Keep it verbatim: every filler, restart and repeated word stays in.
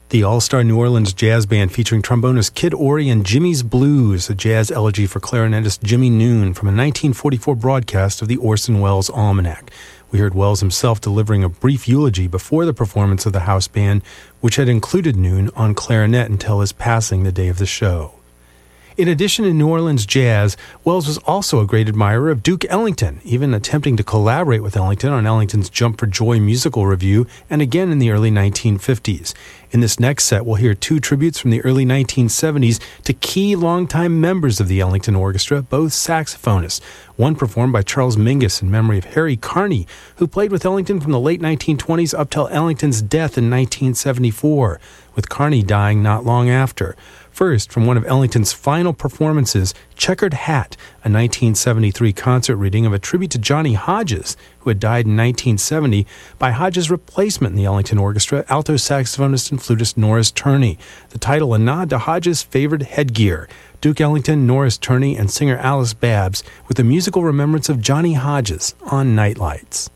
The all-star New Orleans jazz band featuring trombonist Kid Ory and Jimmy's Blues, a jazz elegy for clarinetist Jimmy Noon from a nineteen forty-four broadcast of the Orson Welles Almanac. We heard Welles himself delivering a brief eulogy before the performance of the house band, which had included Noon on clarinet until his passing the day of the show. In addition to New Orleans jazz, Welles was also a great admirer of Duke Ellington, even attempting to collaborate with Ellington on Ellington's Jump for Joy musical review, and again in the early nineteen fifties. In this next set, we'll hear two tributes from the early nineteen seventies to key longtime members of the Ellington Orchestra, both saxophonists. One performed by Charles Mingus in memory of Harry Carney, who played with Ellington from the late nineteen twenties up till Ellington's death in nineteen seventy-four, with Carney dying not long after. First, from one of Ellington's final performances, Checkered Hat, a nineteen seventy-three concert reading of a tribute to Johnny Hodges, who had died in nineteen seventy, by Hodges' replacement in the Ellington Orchestra, alto saxophonist and flutist Norris Turney. The title a nod to Hodges' favored headgear. Duke Ellington, Norris Turney, and singer Alice Babs, with a musical remembrance of Johnny Hodges on Nightlights.